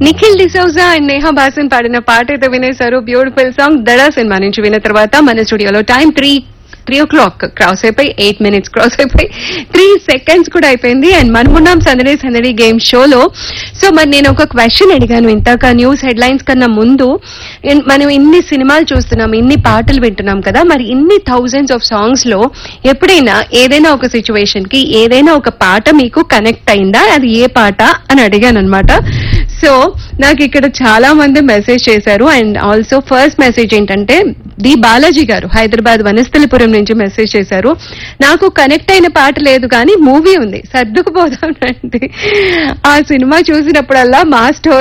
Nikhil D'Souza and Neha బాసన్ పాడిన పాట అయితే వినేశారు. బ్యూటిఫుల్ సాంగ్ దడా సినిమా నుంచి విన్న తర్వాత మన స్టూడియోలో టైం 3 o'clock క్రాస్ అయిపోయి 8 minutes క్రాస్ అయిపోయి 3 seconds కూడా అయిపోయింది. అండ్ మనమున్నాం సందడి సందడి గేమ్ షోలో. సో మరి నేను ఒక క్వశ్చన్ అడిగాను ఇంతాక న్యూస్ హెడ్లైన్స్ కన్నా ముందు. మనం ఇన్ని సినిమాలు చూస్తున్నాం, ఇన్ని పాటలు వింటున్నాం కదా, మరి ఇన్ని thousands of songs లో ఎప్పుడైనా ఏదైనా ఒక సిచ్యువేషన్ కి ఏదైనా ఒక పాట మీకు కనెక్ట్ అయిందా? అది ఏ పాట అని అడిగాను అనమాట. సో నాకు ఇక్కడ చాలా మంది మెసేజ్ చేశారు. అండ్ ఆల్సో ఫస్ట్ మెసేజ్ ఏంటంటే డి బాలాజీ గారు హైదరాబాద్ వనస్థలిపురం నుంచి మెసేజ్ చేశారు. నాకు కనెక్ట్ అయిన పాట లేదు కానీ మూవీ ఉంది, సర్దుకుపోదాం రండి. ఆ సినిమా చూసినప్పుడల్లా మా స్టోరీ